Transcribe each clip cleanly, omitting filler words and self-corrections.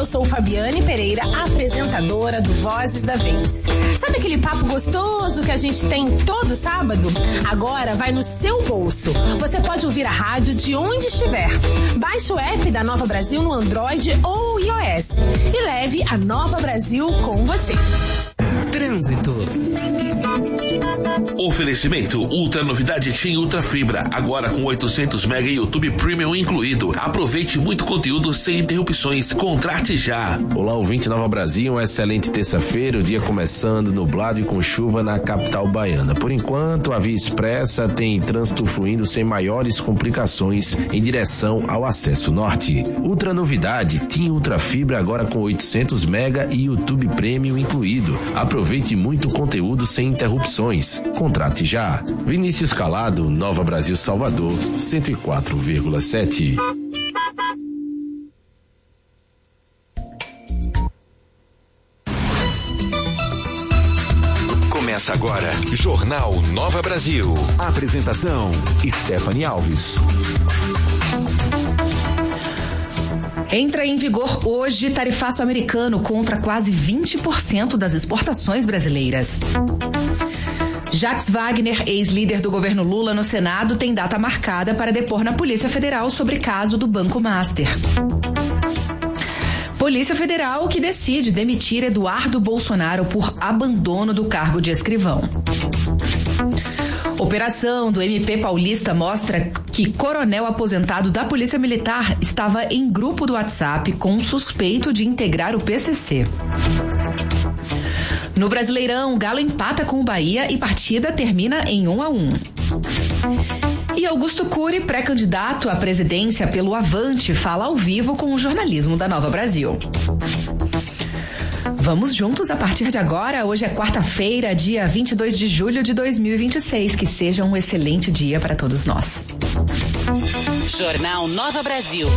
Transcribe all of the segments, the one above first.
sou Fabiane Pereira, apresentadora do Vozes da Vez. Sabe aquele papo gostoso que a gente tem todo sábado? Agora vai no seu bolso. Você pode ouvir a rádio de onde estiver. Baixe o app da Nova Brasil no Android ou iOS e leve a Nova Brasil com você. Trânsito. Oferecimento Ultra Novidade TIM Ultra Fibra, agora com 800 MB YouTube Premium incluído. Aproveite muito conteúdo sem interrupções. Contrate já. Olá, ouvinte Nova Brasil, uma excelente terça-feira, o dia começando nublado e com chuva na capital baiana. Por enquanto, a Via Expressa tem trânsito fluindo sem maiores complicações em direção ao acesso norte. Ultra Novidade TIM Ultra Fibra, agora com 800 MB e YouTube Premium incluído. Aproveite muito conteúdo sem interrupções. Contrate já. Vinícius Calado, Nova Brasil Salvador, 104,7. Começa agora, Jornal Nova Brasil. Apresentação, Stephanie Alves. Entra em vigor hoje tarifaço americano contra quase 20% das exportações brasileiras. Jacques Wagner, ex-líder do governo Lula no Senado, tem data marcada para depor na Polícia Federal sobre caso do Banco Master. Polícia Federal que decide demitir Eduardo Bolsonaro por abandono do cargo de escrivão. Operação do MP Paulista mostra que coronel aposentado da Polícia Militar estava em grupo do WhatsApp com um suspeito de integrar o PCC. No Brasileirão, Galo empata com o Bahia e partida termina em 1-1. E Augusto Cury, pré-candidato à presidência pelo Avante, fala ao vivo com o jornalismo da Nova Brasil. Vamos juntos a partir de agora. Hoje é quarta-feira, dia 22 de julho de 2026. Que seja um excelente dia para todos nós. Jornal Nova Brasil.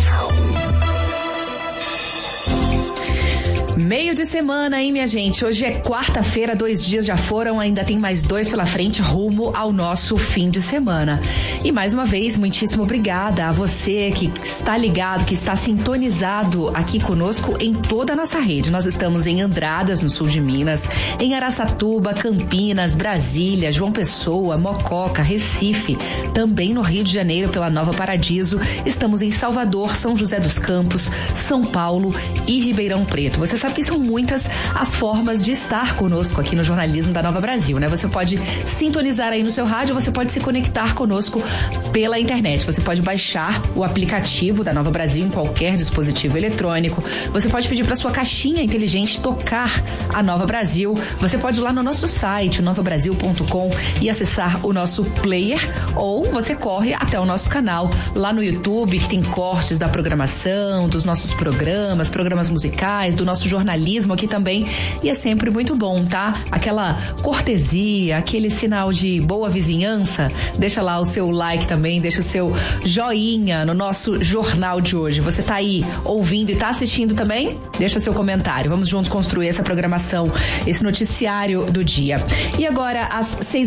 Meio de semana, hein, minha gente? Hoje é quarta-feira, 2 dias já foram, ainda tem mais 2 pela frente, rumo ao nosso fim de semana. E mais uma vez, muitíssimo obrigada a você que está ligado, que está sintonizado aqui conosco em toda a nossa rede. Nós estamos em Andradas, no sul de Minas, em Araçatuba, Campinas, Brasília, João Pessoa, Mococa, Recife, também no Rio de Janeiro pela Nova Paradiso. Estamos em Salvador, São José dos Campos, São Paulo e Ribeirão Preto. Você sabe que são muitas as formas de estar conosco aqui no jornalismo da Nova Brasil, né? Você pode sintonizar aí no seu rádio, você pode se conectar conosco pela internet, você pode baixar o aplicativo da Nova Brasil em qualquer dispositivo eletrônico, você pode pedir para sua caixinha inteligente tocar a Nova Brasil, você pode ir lá no nosso site, novabrasil.com, e acessar o nosso player, ou você corre até o nosso canal lá no YouTube, que tem cortes da programação, dos nossos programas musicais, do nosso jornalismo aqui também, e é sempre muito bom, tá? Aquela cortesia, aquele sinal de boa vizinhança, deixa lá o seu like também, deixa o seu joinha no nosso jornal de hoje. Você tá aí ouvindo e tá assistindo também? Deixa seu comentário, vamos juntos construir essa programação, esse noticiário do dia. E agora, às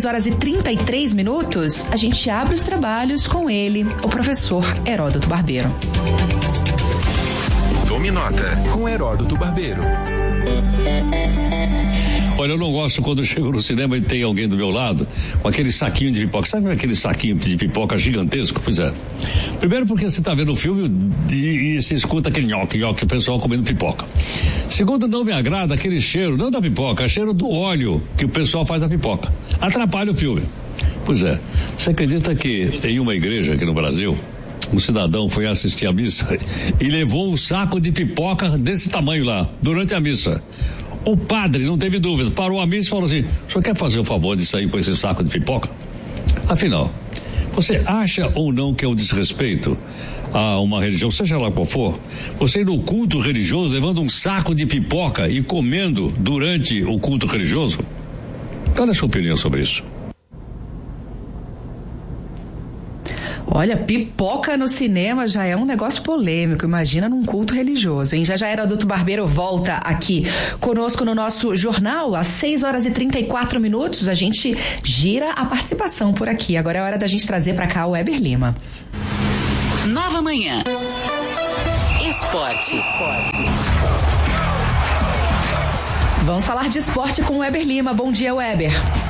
6h33, a gente abre os trabalhos com ele, o professor Heródoto Barbeiro. Tome nota com Heródoto Barbeiro. Olha, eu não gosto quando eu chego no cinema e tem alguém do meu lado com aquele saquinho de pipoca. Sabe aquele saquinho de pipoca gigantesco? Pois é. Primeiro porque você está vendo o filme e você escuta aquele nhoque, o pessoal comendo pipoca. Segundo, não me agrada aquele cheiro, não da pipoca, cheiro do óleo que o pessoal faz da pipoca. Atrapalha o filme. Pois é. Você acredita que em uma igreja aqui no Brasil, um cidadão foi assistir a missa e levou um saco de pipoca desse tamanho lá, durante a missa. O padre, não teve dúvida, parou a missa e falou assim: o senhor quer fazer o favor de sair com esse saco de pipoca? Afinal, você acha ou não que é um desrespeito a uma religião, seja lá qual for, você ir no culto religioso levando um saco de pipoca e comendo durante o culto religioso? Qual é a sua opinião sobre isso? Olha, pipoca no cinema já é um negócio polêmico, imagina num culto religioso, hein? Já Heródoto Barbeiro volta aqui conosco no nosso jornal, às 6h34, a gente gira a participação por aqui. Agora é hora da gente trazer para cá o Weber Lima. Nova Manhã. Esporte. Vamos falar de esporte com o Weber Lima. Bom dia, Weber.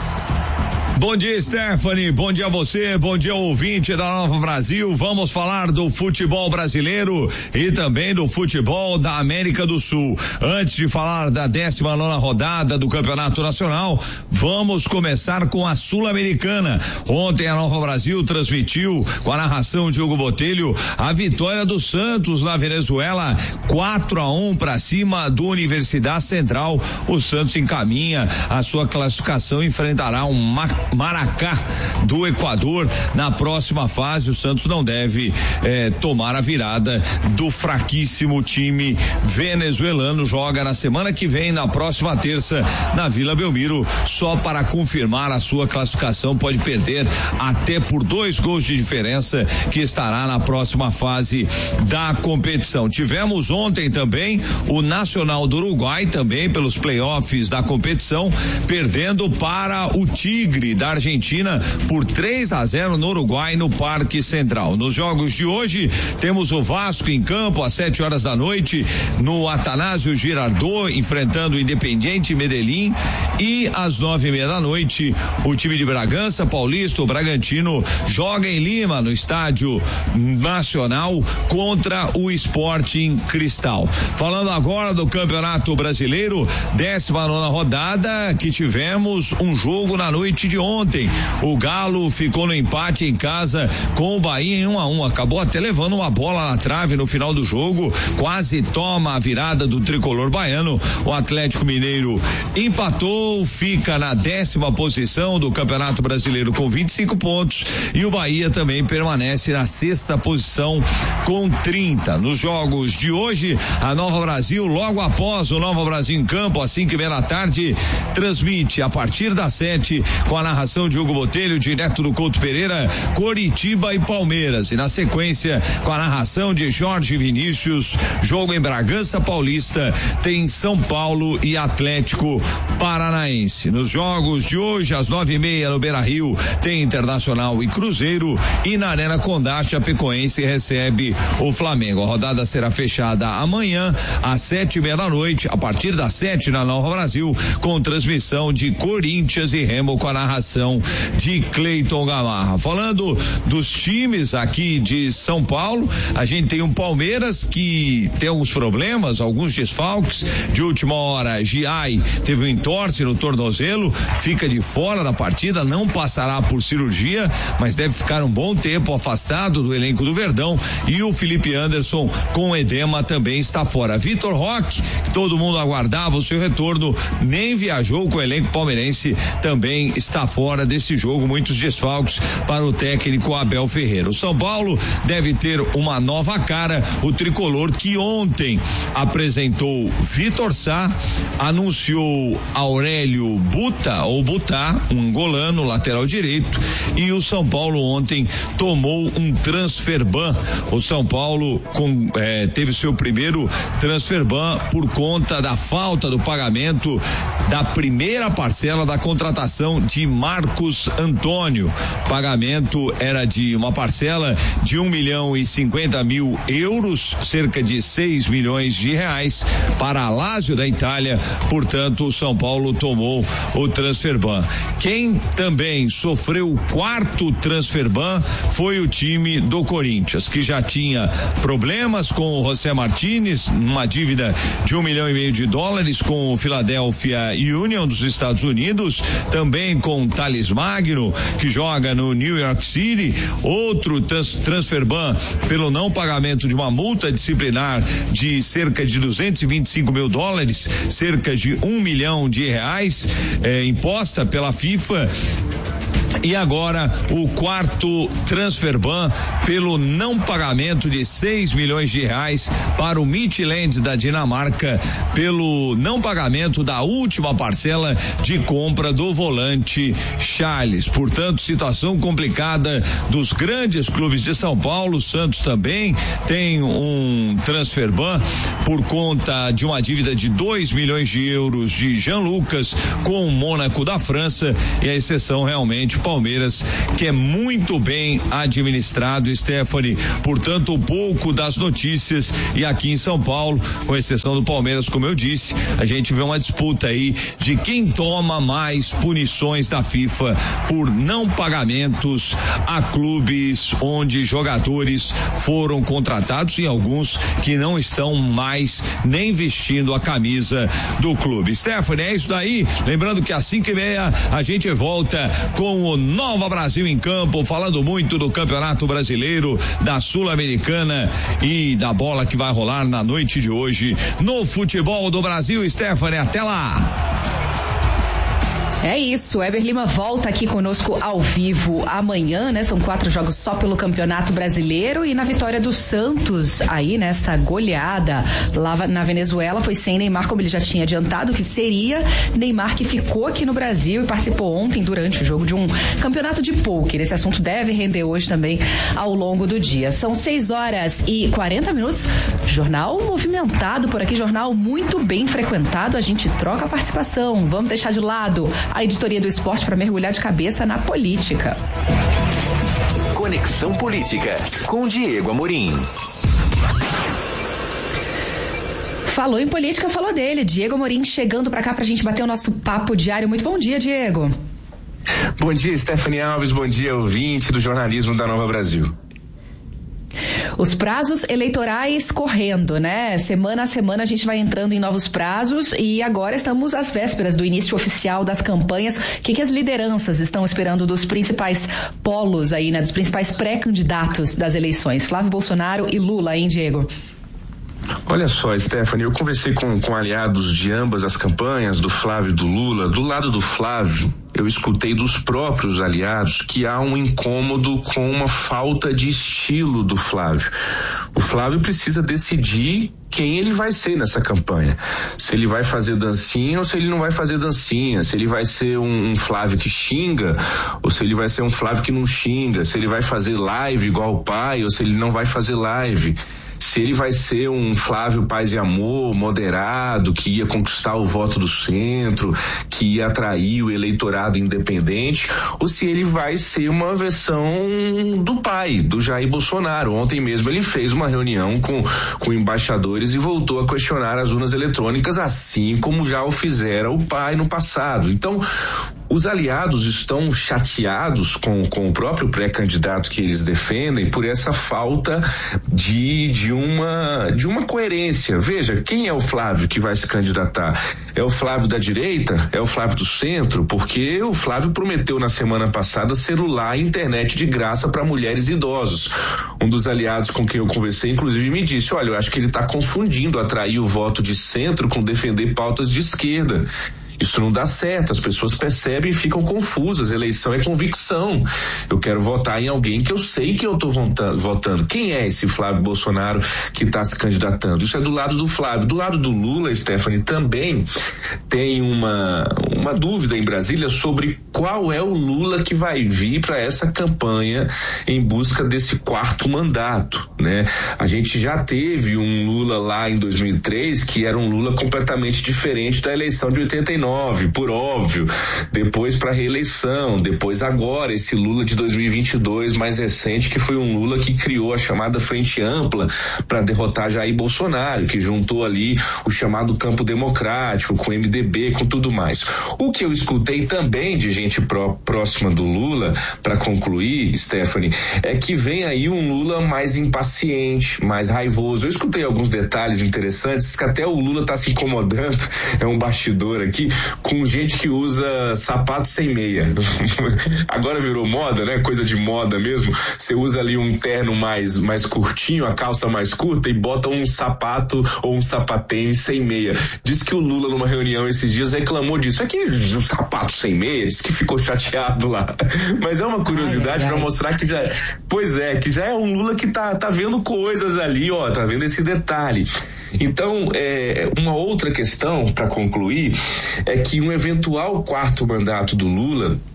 Bom dia, Stephanie. Bom dia a você. Bom dia, ouvinte da Nova Brasil. Vamos falar do futebol brasileiro e também do futebol da América do Sul. Antes de falar da 19ª rodada do Campeonato Nacional, vamos começar com a Sul-Americana. Ontem a Nova Brasil transmitiu, com a narração de Hugo Botelho, a vitória do Santos na Venezuela, 4-1 para cima do Universidade Central. O Santos encaminha a sua classificação e enfrentará um Maracá do Equador na próxima fase. O Santos não deve tomar a virada do fraquíssimo time venezuelano. Joga na semana que vem, na próxima terça, na Vila Belmiro, só para confirmar a sua classificação. Pode perder até por 2 gols de diferença, que estará na próxima fase da competição. Tivemos ontem também o Nacional do Uruguai, também pelos playoffs da competição, perdendo para o Tigre da Argentina por 3-0 no Uruguai, no Parque Central. Nos jogos de hoje, temos o Vasco em campo às 7 horas da noite no Atanásio Girardot, enfrentando o Independiente Medellín, e às 9:30 da noite o time de Bragança Paulista, o Bragantino, joga em Lima, no Estádio Nacional, contra o Sporting Cristal. Falando agora do Campeonato Brasileiro, 19ª rodada, que tivemos um jogo na noite de ontem. O Galo ficou no empate em casa com o Bahia em 1-1. Acabou até levando uma bola na trave no final do jogo, quase toma a virada do tricolor baiano. O Atlético Mineiro empatou, fica na 10ª posição do Campeonato Brasileiro com 25 pontos, e o Bahia também permanece na 6ª posição com 30. Nos jogos de hoje, a Nova Brasil, logo após o Nova Brasil em campo, às 5:30 da tarde, transmite a partir das 7, com a narração de Hugo Botelho, direto do Couto Pereira, Coritiba e Palmeiras, e na sequência, com a narração de Jorge Vinícius, jogo em Bragança Paulista, tem São Paulo e Atlético Paranaense. Nos jogos de hoje, às 9:30 no Beira-Rio, tem Internacional e Cruzeiro, e na Arena Condá, Chapecoense recebe o Flamengo. A rodada será fechada amanhã às 7:30 da noite, a partir das 7 na Nova Brasil, com transmissão de Corinthians e Remo, com a narração de Cleiton Gamarra. Falando dos times aqui de São Paulo, a gente tem um Palmeiras que tem alguns problemas, alguns desfalques. De última hora, Giai teve um entorse no tornozelo, fica de fora da partida, não passará por cirurgia, mas deve ficar um bom tempo afastado do elenco do Verdão. E o Felipe Anderson, com edema, também está fora. Vitor Roque, que todo mundo aguardava o seu retorno, nem viajou com o elenco palmeirense, também está fora desse jogo. Muitos desfalques para o técnico Abel Ferreira. O São Paulo deve ter uma nova cara. O tricolor, que ontem apresentou Vitor Sá, anunciou Aurélio Buta, ou Butá, um angolano, lateral direito, e o São Paulo ontem tomou um transfer ban. O São Paulo teve seu primeiro transfer ban por conta da falta do pagamento da primeira parcela da contratação de Marcos Antônio. O pagamento era de uma parcela de 1.050.000 euros, cerca de 6 milhões de reais, para a Lazio da Itália. Portanto, o São Paulo tomou o transfer ban. Quem também sofreu o 4º transfer ban foi o time do Corinthians, que já tinha problemas com o José Martínez, uma dívida de $1,5 milhão com o Philadelphia Union dos Estados Unidos, também com Thales Magno, que joga no New York City. Outro transfer ban pelo não pagamento de uma multa disciplinar de cerca de $225 mil, cerca de R$1 milhão, imposta pela FIFA. E agora o 4º transfer ban pelo não pagamento de R$6 milhões para o Midtjylland da Dinamarca, pelo não pagamento da última parcela de compra do volante Charles. Portanto, situação complicada dos grandes clubes de São Paulo. O Santos também tem um transfer ban por conta de uma dívida de €2 milhões de Jean Lucas com o Mônaco da França, e a exceção realmente Palmeiras, que é muito bem administrado, Stephanie. Portanto, um pouco das notícias, e aqui em São Paulo, com exceção do Palmeiras, como eu disse, a gente vê uma disputa aí de quem toma mais punições da FIFA por não pagamentos a clubes onde jogadores foram contratados e alguns que não estão mais nem vestindo a camisa do clube. Stephanie, é isso daí. Lembrando que às 5:30 a gente volta com o Nova Brasil em Campo, falando muito do Campeonato Brasileiro, da Sul-Americana e da bola que vai rolar na noite de hoje no futebol do Brasil. Stephanie, até lá! É isso, Eber Lima volta aqui conosco ao vivo amanhã, né? São 4 jogos só pelo Campeonato Brasileiro, e na vitória do Santos aí nessa goleada lá na Venezuela foi sem Neymar, como ele já tinha adiantado que seria. Neymar, que ficou aqui no Brasil e participou ontem durante o jogo de um campeonato de pôquer. Esse assunto deve render hoje também ao longo do dia. São 6h40. Jornal movimentado por aqui, jornal muito bem frequentado. A gente troca a participação. Vamos deixar de lado a editoria do esporte para mergulhar de cabeça na política. Conexão Política, com Diego Amorim. Falou em política, falou dele. Diego Amorim chegando para cá pra gente bater o nosso papo diário. Muito bom dia, Diego. Bom dia, Stephanie Alves. Bom dia, ouvinte do jornalismo da Nova Brasil. Os prazos eleitorais correndo, né? Semana a semana a gente vai entrando em novos prazos, e agora estamos às vésperas do início oficial das campanhas. O que as lideranças estão esperando dos principais polos aí, né? Dos principais pré-candidatos das eleições? Flávio Bolsonaro e Lula, hein, Diego? Olha só, Stephanie, eu conversei com aliados de ambas as campanhas, do Flávio e do Lula. Do lado do Flávio, eu escutei dos próprios aliados que há um incômodo com uma falta de estilo do Flávio. O Flávio precisa decidir quem ele vai ser nessa campanha. Se ele vai fazer dancinha ou se ele não vai fazer dancinha. Se ele vai ser um Flávio que xinga ou se ele vai ser um Flávio que não xinga. Se ele vai fazer live igual o pai ou se ele não vai fazer live. Se ele vai ser um Flávio Paz e Amor, moderado, que ia conquistar o voto do centro, que ia atrair o eleitorado independente, ou se ele vai ser uma versão do pai, do Jair Bolsonaro. Ontem mesmo ele fez uma reunião com embaixadores e voltou a questionar as urnas eletrônicas, assim como já o fizera o pai no passado. Então, os aliados estão chateados com o próprio pré-candidato que eles defendem por essa falta de uma coerência. Veja, quem é o Flávio que vai se candidatar? É o Flávio da direita? É o Flávio do centro? Porque o Flávio prometeu na semana passada celular e internet de graça para mulheres e idosos. Um dos aliados com quem eu conversei, inclusive, me disse: olha, eu acho que ele está confundindo atrair o voto de centro com defender pautas de esquerda. Isso não dá certo, as pessoas percebem e ficam confusas. Eleição é convicção. Eu quero votar em alguém que eu sei que eu estou votando. Quem é esse Flávio Bolsonaro que está se candidatando? Isso é do lado do Flávio. Do lado do Lula, Stephanie, também tem uma dúvida em Brasília sobre qual é o Lula que vai vir para essa campanha em busca desse 4º mandato, né? A gente já teve um Lula lá em 2003 que era um Lula completamente diferente da eleição de 89. Por óbvio, depois para reeleição, depois agora esse Lula de 2022 mais recente, que foi um Lula que criou a chamada Frente Ampla para derrotar Jair Bolsonaro, que juntou ali o chamado campo democrático com o MDB, com tudo mais. O que eu escutei também de gente próxima do Lula, para concluir, Stephanie, é que vem aí um Lula mais impaciente, mais raivoso. Eu escutei alguns detalhes interessantes, que até o Lula está se incomodando, é um bastidor aqui, com gente que usa sapato sem meia. Agora virou moda, né? Coisa de moda mesmo. Você usa ali um terno mais curtinho, a calça mais curta e bota um sapato ou um sapatênis sem meia. Diz que o Lula, numa reunião esses dias, reclamou disso. É que um sapato sem meia, disse que ficou chateado lá. Mas é uma curiosidade para mostrar que que já é um Lula que tá vendo coisas ali, ó, tá vendo esse detalhe. Então, uma outra questão, para concluir, é que um eventual 4º mandato do Lula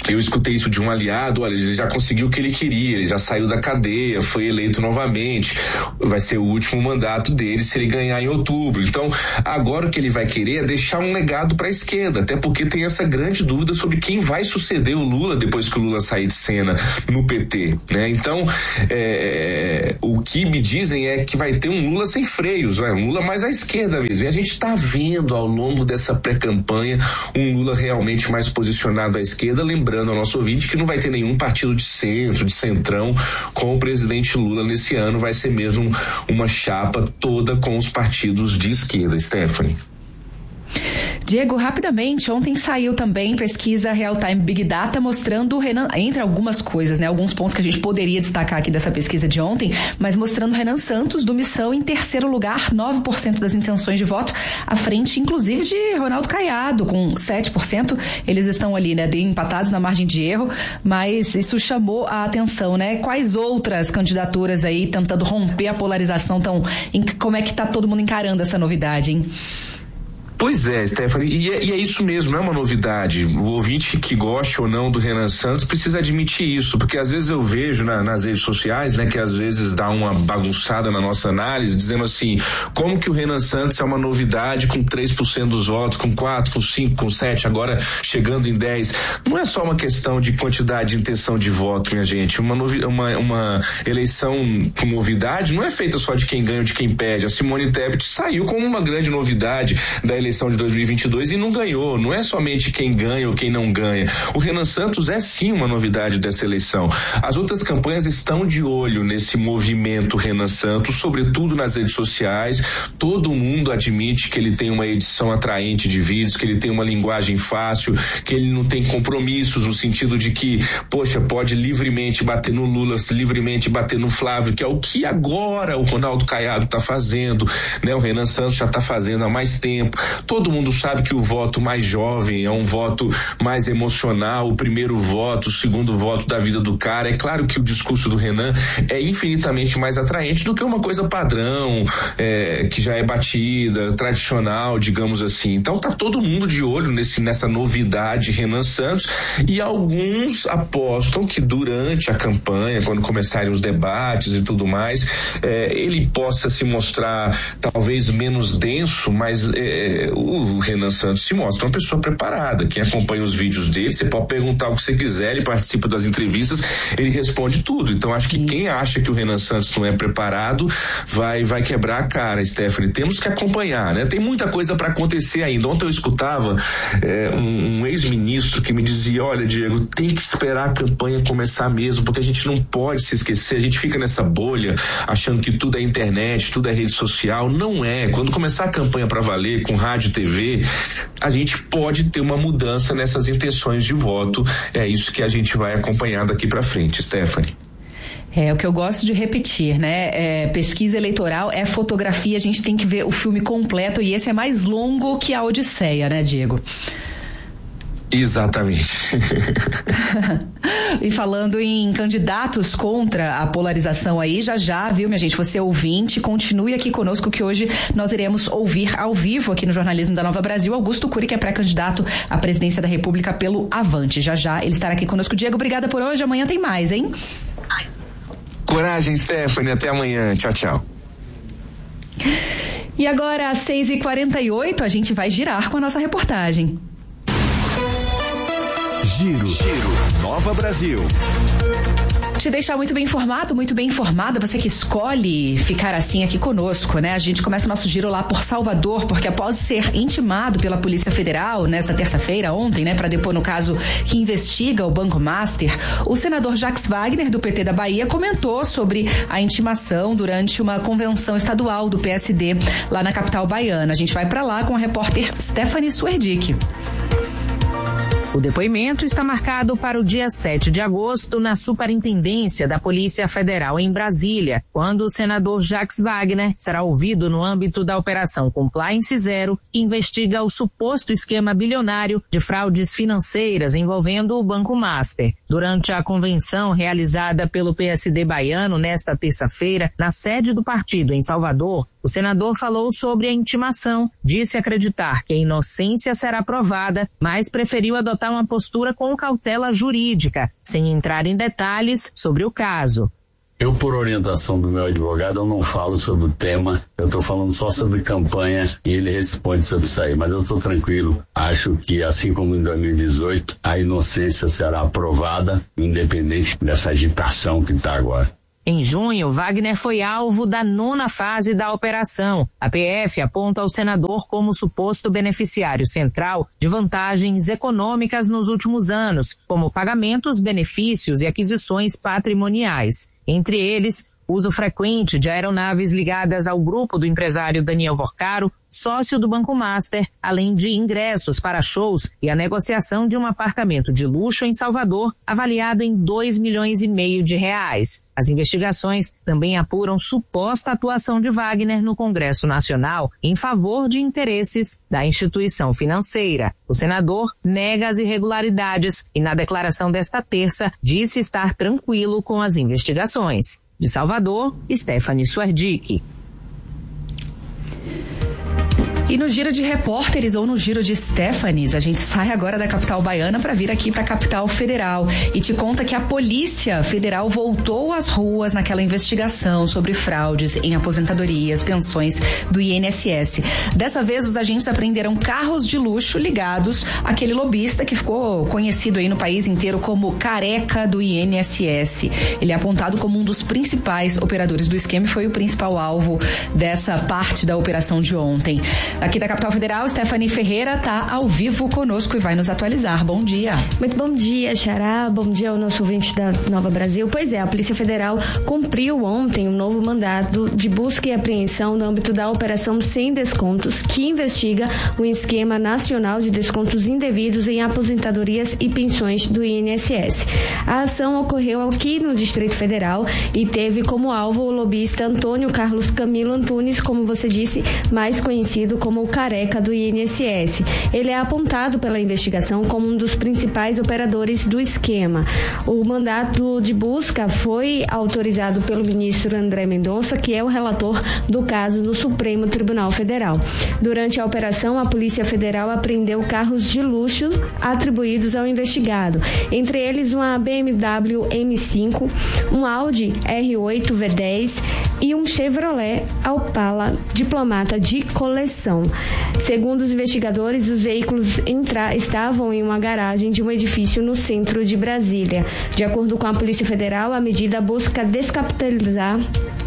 Eu escutei isso de um aliado, olha, ele já conseguiu o que ele queria, ele já saiu da cadeia, foi eleito novamente, vai ser o último mandato dele se ele ganhar em outubro. Então, agora o que ele vai querer é deixar um legado para a esquerda, até porque tem essa grande dúvida sobre quem vai suceder o Lula depois que o Lula sair de cena no PT, né? Então, o que me dizem é que vai ter um Lula sem freios, um Lula mais à esquerda mesmo. E a gente está vendo ao longo dessa pré-campanha um Lula realmente mais posicionado à esquerda, lembrando ao nosso ouvinte que não vai ter nenhum partido de centro, de centrão com o presidente Lula nesse ano, vai ser mesmo uma chapa toda com os partidos de esquerda. Stephanie. Diego, rapidamente, ontem saiu também pesquisa Real Time Big Data mostrando o Renan, entre algumas coisas, né, alguns pontos que a gente poderia destacar aqui dessa pesquisa de ontem, mas mostrando Renan Santos do Missão em terceiro lugar, 9% das intenções de voto, à frente inclusive de Ronaldo Caiado, com 7%, eles estão ali, né, empatados na margem de erro, mas isso chamou a atenção, né? Quais outras candidaturas aí tentando romper a polarização, como é que tá todo mundo encarando essa novidade, hein? Pois é, Stephanie, e é isso mesmo, é uma novidade. O ouvinte que goste ou não do Renan Santos precisa admitir isso, porque às vezes eu vejo nas redes sociais, né, que às vezes dá uma bagunçada na nossa análise, dizendo assim, como que o Renan Santos é uma novidade com 3% dos votos, com 4, com 5, com 7, agora chegando em 10. Não é só uma questão de quantidade de intenção de voto, minha gente. Uma eleição com novidade não é feita só de quem ganha ou de quem perde. A Simone Tebet saiu como uma grande novidade da eleição de 2022 e não ganhou. Não é somente quem ganha ou quem não ganha. O Renan Santos é sim uma novidade dessa eleição. As outras campanhas estão de olho nesse movimento Renan Santos, sobretudo nas redes sociais. Todo mundo admite que ele tem uma edição atraente de vídeos, que ele tem uma linguagem fácil, que ele não tem compromissos no sentido de que, poxa, pode livremente bater no Lula, livremente bater no Flávio, que é o que agora o Ronaldo Caiado está fazendo, né? O Renan Santos já está fazendo há mais tempo. Todo mundo sabe que o voto mais jovem é um voto mais emocional, o primeiro voto, o segundo voto da vida do cara. É claro que o discurso do Renan é infinitamente mais atraente do que uma coisa padrão, que já é batida, tradicional, digamos assim. Então tá todo mundo de olho nessa novidade Renan Santos, e alguns apostam que durante a campanha, quando começarem os debates e tudo mais, ele possa se mostrar talvez menos denso, mas o Renan Santos se mostra uma pessoa preparada. Quem acompanha os vídeos dele, você pode perguntar o que você quiser, ele participa das entrevistas, ele responde tudo. Então acho que quem acha que o Renan Santos não é preparado vai quebrar a cara, Stephanie. Temos que acompanhar, né? Tem muita coisa para acontecer ainda. Ontem eu escutava um ex-ministro que me dizia, olha, Diego, tem que esperar a campanha começar mesmo, porque a gente não pode se esquecer, a gente fica nessa bolha achando que tudo é internet, tudo é rede social. Não é. Quando começar a campanha para valer, com rádio, TV, a gente pode ter uma mudança nessas intenções de voto. É isso que a gente vai acompanhar daqui para frente, Stephanie. É o que eu gosto de repetir, né? Pesquisa eleitoral é fotografia, a gente tem que ver o filme completo, e esse é mais longo que a Odisseia, né, Diego? Exatamente. E falando em candidatos contra a polarização aí, já, viu, minha gente? Você ouvinte, continue aqui conosco, que hoje nós iremos ouvir ao vivo aqui no Jornalismo da Nova Brasil Augusto Cury, que é pré-candidato à presidência da Já pelo Avante. Já ele estará aqui conosco. Diego, obrigada por hoje. Amanhã tem mais, hein? Coragem, Stephanie. Até amanhã. Tchau, tchau. E agora, às 6h48, a gente vai girar com a nossa reportagem. Giro Nova Brasil. Te deixar muito bem informada, você que escolhe ficar assim aqui conosco, né? A gente começa o nosso giro lá por Salvador, porque após ser intimado pela Polícia Federal nesta terça-feira, ontem, né, para depor no caso que investiga o Banco Master, o senador Jacques Wagner, do PT da Bahia, comentou sobre a intimação durante uma convenção estadual do PSD lá na capital baiana. A gente vai para lá com a repórter Stephanie Suerdick. O depoimento está marcado para o dia 7 de agosto na Superintendência da Polícia Federal em Brasília, quando o senador Jacques Wagner será ouvido no âmbito da Operação Compliance Zero, que investiga o suposto esquema bilionário de fraudes financeiras envolvendo o Banco Master. Durante a convenção realizada pelo PSD baiano nesta terça-feira, na sede do partido em Salvador, O senador falou sobre a intimação, disse acreditar que a inocência será provada, mas preferiu adotar uma postura com cautela jurídica, sem entrar em detalhes sobre o caso. Eu, por orientação do meu advogado, eu não falo sobre o tema, eu estou falando só sobre campanha e ele responde sobre isso aí, mas eu estou tranquilo. Acho que, assim como em 2018, a inocência será aprovada, independente dessa agitação que está agora. Em junho, Wagner foi alvo da 9ª fase da operação. A PF aponta o senador como suposto beneficiário central de vantagens econômicas nos últimos anos, como pagamentos, benefícios e aquisições patrimoniais. Entre eles, uso frequente de aeronaves ligadas ao grupo do empresário Daniel Vorcaro, sócio do Banco Master, além de ingressos para shows e a negociação de um apartamento de luxo em Salvador, avaliado em R$2,5 milhões. As investigações também apuram suposta atuação de Wagner no Congresso Nacional em favor de interesses da instituição financeira. O senador nega as irregularidades e, na declaração desta terça, disse estar tranquilo com as investigações. De Salvador, Stephanie Suerdick. E no giro de repórteres ou no giro de Stephanies, a gente sai agora da capital baiana para vir aqui para a capital federal e te conta que a Polícia Federal voltou às ruas naquela investigação sobre fraudes em aposentadorias, pensões do INSS. Dessa vez, os agentes apreenderam carros de luxo ligados àquele lobista que ficou conhecido aí no país inteiro como Careca do INSS. Ele é apontado como um dos principais operadores do esquema e foi o principal alvo dessa parte da operação de ontem. Aqui da capital federal, Stephanie Ferreira está ao vivo conosco e vai nos atualizar. Bom dia. Muito bom dia, Xará. Bom dia ao nosso ouvinte da Nova Brasil. Pois é, a Polícia Federal cumpriu ontem um novo mandado de busca e apreensão no âmbito da Operação Sem Descontos, que investiga o esquema nacional de descontos indevidos em aposentadorias e pensões do INSS. A ação ocorreu aqui no Distrito Federal e teve como alvo o lobista Antônio Carlos Camilo Antunes, como você disse, mais conhecido como o Careca do INSS. Ele é apontado pela investigação como um dos principais operadores do esquema. O mandato de busca foi autorizado pelo ministro André Mendonça, que é o relator do caso no Supremo Tribunal Federal. Durante a operação, a Polícia Federal apreendeu carros de luxo atribuídos ao investigado, entre eles uma BMW M5, um Audi R8 V10 e um Chevrolet Opala Diplomata de coleção. Segundo os investigadores, os veículos estavam em uma garagem de um edifício no centro de Brasília. De acordo com a Polícia Federal, a medida busca descapitalizar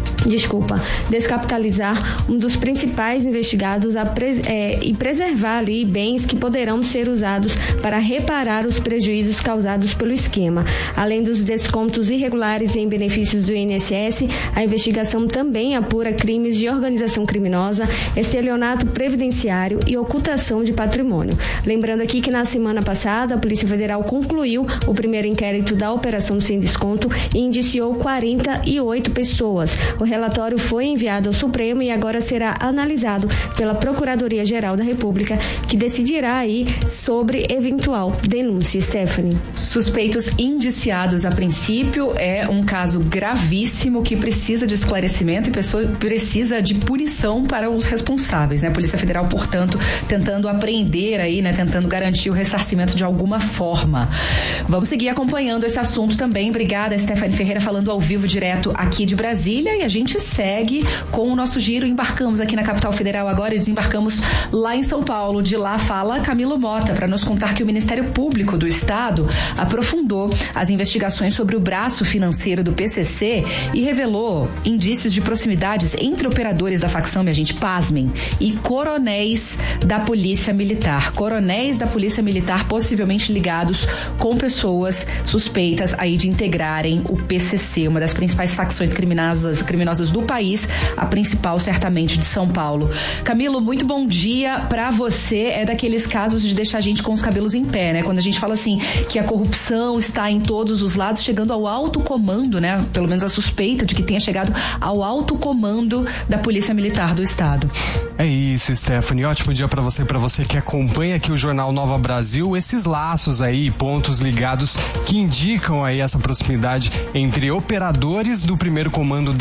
um dos principais investigados e preservar ali bens que poderão ser usados para reparar os prejuízos causados pelo esquema. Além dos descontos irregulares em benefícios do INSS, a investigação também apura crimes de organização criminosa, estelionato previdenciário e ocultação de patrimônio. Lembrando aqui que na semana passada a Polícia Federal concluiu o primeiro inquérito da Operação Sem Desconto e indiciou 48 pessoas. O relatório foi enviado ao Supremo e agora será analisado pela Procuradoria-Geral da República, que decidirá aí sobre eventual denúncia. Stephanie. Suspeitos indiciados a princípio é um caso gravíssimo que precisa de esclarecimento e precisa de punição para os responsáveis, né? A Polícia Federal, portanto, tentando apreender aí, né? Tentando garantir o ressarcimento de alguma forma. Vamos seguir acompanhando esse assunto também. Obrigada, Stephanie Ferreira, falando ao vivo direto aqui de Brasília, e a gente segue com o nosso giro. Embarcamos aqui na capital federal agora e desembarcamos lá em São Paulo. De lá fala Camilo Mota para nos contar que o Ministério Público do Estado aprofundou as investigações sobre o braço financeiro do PCC e revelou indícios de proximidades entre operadores da facção, minha gente, pasmem, e coronéis da Polícia Militar. Coronéis da Polícia Militar possivelmente ligados com pessoas suspeitas aí de integrarem o PCC, uma das principais facções criminosas do país, a principal certamente de São Paulo. Camilo, muito bom dia pra você. É daqueles casos de deixar a gente com os cabelos em pé, né? Quando a gente fala assim que a corrupção está em todos os lados, chegando ao alto comando, né? Pelo menos a suspeita de que tenha chegado ao alto comando da Polícia Militar do Estado. É isso, Stephanie. Ótimo dia pra você que acompanha aqui o Jornal Nova Brasil. Esses laços aí, pontos ligados que indicam aí essa proximidade entre operadores do primeiro comando da capital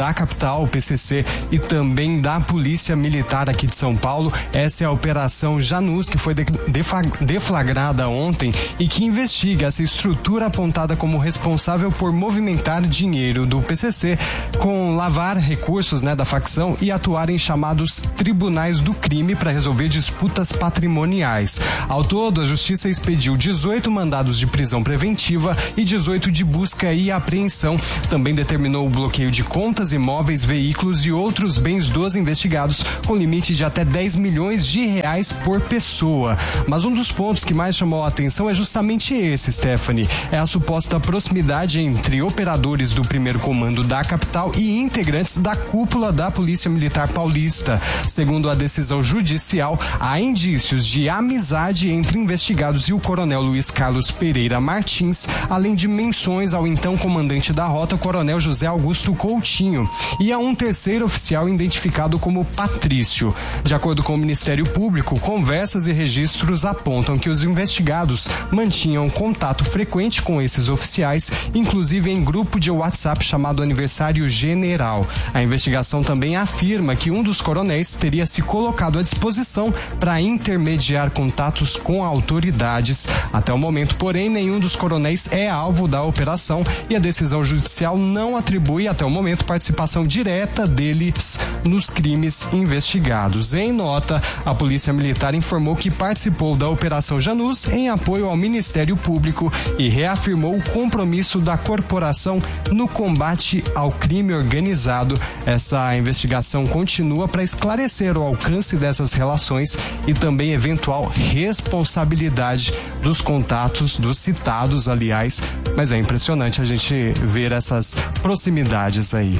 capital, o PCC, e também da Polícia Militar aqui de São Paulo. Essa é a Operação Janus, que foi deflagrada ontem e que investiga essa estrutura apontada como responsável por movimentar dinheiro do PCC, com lavar recursos, da facção e atuar em chamados tribunais do crime para resolver disputas patrimoniais. Ao todo, a Justiça expediu 18 mandados de prisão preventiva e 18 de busca e apreensão. Também determinou o bloqueio de contas, imóveis, veículos e outros bens dos investigados, com limite de até 10 milhões de reais por pessoa. Mas um dos pontos que mais chamou a atenção é justamente esse, Stephanie. É a suposta proximidade entre operadores do primeiro comando da capital e integrantes da cúpula da Polícia Militar Paulista. Segundo a decisão judicial, há indícios de amizade entre investigados e o coronel Luiz Carlos Pereira Martins, além de menções ao então comandante da rota, coronel José Augusto Coutinho, e a um terceiro oficial identificado como Patrício. De acordo com o Ministério Público, conversas e registros apontam que os investigados mantinham contato frequente com esses oficiais, inclusive em grupo de WhatsApp chamado Aniversário General. A investigação também afirma que um dos coronéis teria se colocado à disposição para intermediar contatos com autoridades. Até o momento, porém, nenhum dos coronéis é alvo da operação e a decisão judicial não atribui até o momento participação direta deles nos crimes investigados. Em nota, a Polícia Militar informou que participou da Operação Janus em apoio ao Ministério Público e reafirmou o compromisso da corporação no combate ao crime organizado. Essa investigação continua para esclarecer o alcance dessas relações e também eventual responsabilidade dos contatos dos citados, aliás, mas é impressionante a gente ver essas proximidades aí.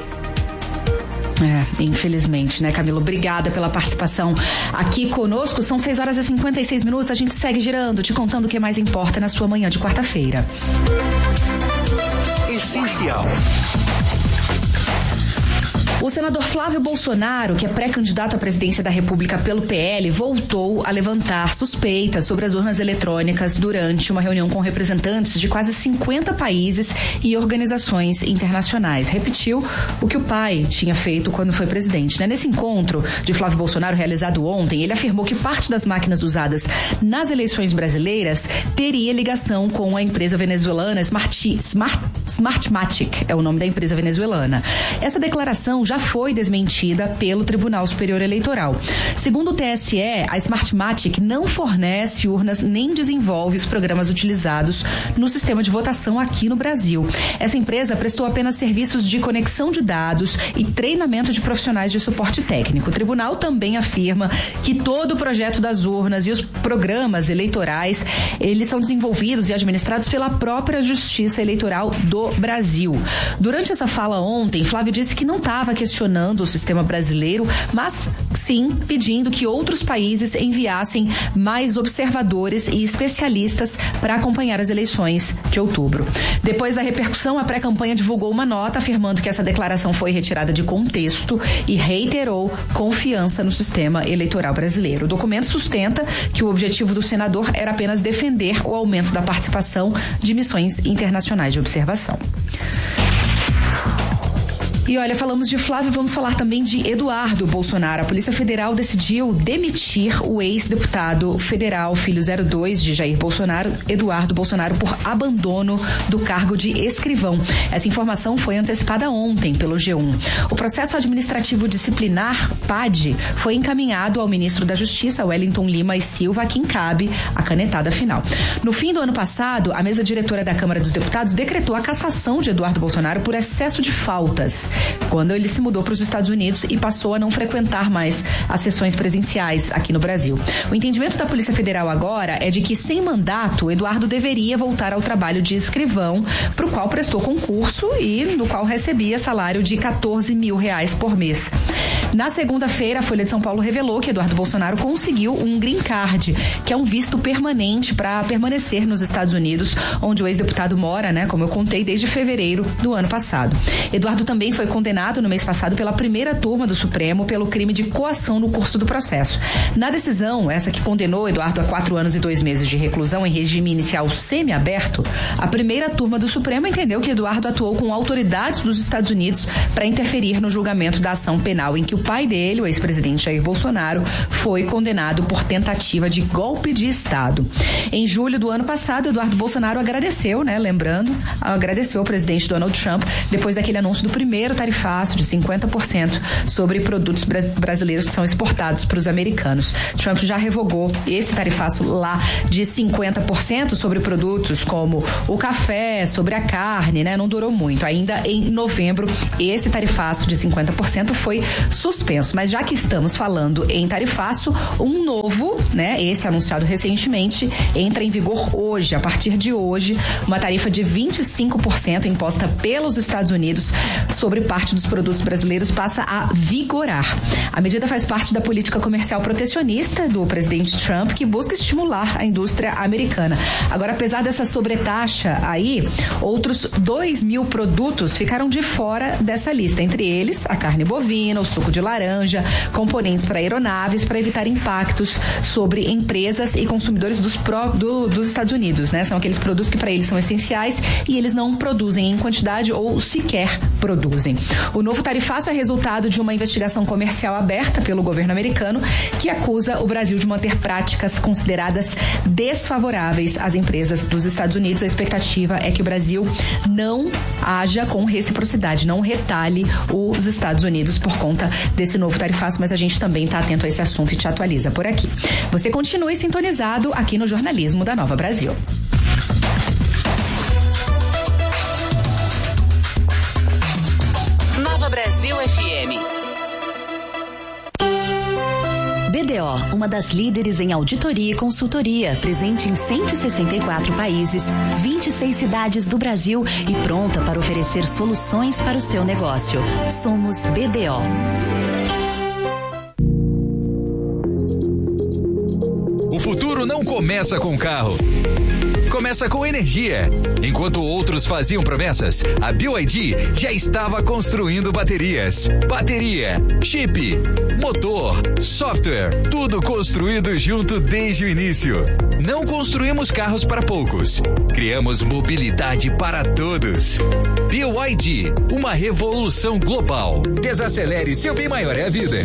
Infelizmente, Camilo? Obrigada pela participação aqui conosco. São 6h56. A gente segue girando, te contando o que mais importa na sua manhã de quarta-feira. Essencial. O senador Flávio Bolsonaro, que é pré-candidato à presidência da República pelo PL, voltou a levantar suspeitas sobre as urnas eletrônicas durante uma reunião com representantes de quase 50 países e organizações internacionais. Repetiu o que o pai tinha feito quando foi presidente. Nesse encontro de Flávio Bolsonaro realizado ontem, ele afirmou que parte das máquinas usadas nas eleições brasileiras teria ligação com a empresa venezuelana Smartmatic, é o nome da empresa venezuelana. Essa declaração já foi desmentida pelo Tribunal Superior Eleitoral. Segundo o TSE, a Smartmatic não fornece urnas nem desenvolve os programas utilizados no sistema de votação aqui no Brasil. Essa empresa prestou apenas serviços de conexão de dados e treinamento de profissionais de suporte técnico. O tribunal também afirma que todo o projeto das urnas e os programas eleitorais, eles são desenvolvidos e administrados pela própria Justiça Eleitoral do Brasil. Durante essa fala ontem, Flávio disse que não estava questionando o sistema brasileiro, mas sim pedindo que outros países enviassem mais observadores e especialistas para acompanhar as eleições de outubro. Depois da repercussão, a pré-campanha divulgou uma nota afirmando que essa declaração foi retirada de contexto e reiterou confiança no sistema eleitoral brasileiro. O documento sustenta que o objetivo do senador era apenas defender o aumento da participação de missões internacionais de observação. E olha, falamos de Flávio, vamos falar também de Eduardo Bolsonaro. A Polícia Federal decidiu demitir o ex-deputado federal, filho 02 de Jair Bolsonaro, Eduardo Bolsonaro, por abandono do cargo de escrivão. Essa informação foi antecipada ontem pelo G1. O processo administrativo disciplinar, PAD, foi encaminhado ao ministro da Justiça, Wellington Lima e Silva, a quem cabe a canetada final. No fim do ano passado, a mesa diretora da Câmara dos Deputados decretou a cassação de Eduardo Bolsonaro por excesso de faltas, quando ele se mudou para os Estados Unidos e passou a não frequentar mais as sessões presenciais aqui no Brasil. O entendimento da Polícia Federal agora é de que, sem mandato, Eduardo deveria voltar ao trabalho de escrivão, para o qual prestou concurso e no qual recebia salário de R$14 mil por mês. Na segunda-feira, a Folha de São Paulo revelou que Eduardo Bolsonaro conseguiu um green card, que é um visto permanente para permanecer nos Estados Unidos, onde o ex-deputado mora, né, como eu contei, desde fevereiro do ano passado. Eduardo também foi condenado no mês passado pela primeira turma do Supremo pelo crime de coação no curso do processo. Na decisão, essa que condenou Eduardo a 4 anos e 2 meses de reclusão em regime inicial semiaberto, a primeira turma do Supremo entendeu que Eduardo atuou com autoridades dos Estados Unidos para interferir no julgamento da ação penal em que o pai dele, o ex-presidente Jair Bolsonaro, foi condenado por tentativa de golpe de Estado. Em julho do ano passado, Eduardo Bolsonaro agradeceu, né, agradeceu ao presidente Donald Trump depois daquele anúncio do primeiro tarifaço de 50% sobre produtos brasileiros que são exportados para os americanos. Trump já revogou esse tarifaço lá de 50% sobre produtos como o café, sobre a carne, né? Não durou muito. Ainda em novembro, esse tarifaço de 50% foi suspenso. Mas já que estamos falando em tarifaço, um novo, né? Esse anunciado recentemente, entra em vigor hoje. A partir de hoje, uma tarifa de 25% imposta pelos Estados Unidos sobre parte dos produtos brasileiros passa a vigorar. A medida faz parte da política comercial protecionista do presidente Trump, que busca estimular a indústria americana. Agora, apesar dessa sobretaxa aí, outros 2.000 produtos ficaram de fora dessa lista. Entre eles, a carne bovina, o suco de laranja, componentes para aeronaves, para evitar impactos sobre empresas e consumidores dos Estados Unidos, né? São aqueles produtos que para eles são essenciais e eles não produzem em quantidade ou sequer produzem. O novo tarifaço é resultado de uma investigação comercial aberta pelo governo americano que acusa o Brasil de manter práticas consideradas desfavoráveis às empresas dos Estados Unidos. A expectativa é que o Brasil não haja com reciprocidade, não retalhe os Estados Unidos por conta desse novo tarifaço, mas a gente também está atento a esse assunto e te atualiza por aqui. Você continue sintonizado aqui no jornalismo da Nova Brasil. Nova Brasil FM. BDO, uma das líderes em auditoria e consultoria, presente em 164 países, 26 cidades do Brasil e pronta para oferecer soluções para o seu negócio. Somos BDO. O futuro não começa com carro. Começa com energia. Enquanto outros faziam promessas, a BYD já estava construindo baterias. Bateria, chip, motor, software, tudo construído junto desde o início. Não construímos carros para poucos. Criamos mobilidade para todos. BYD, uma revolução global. Desacelere, seu bem maior é a vida.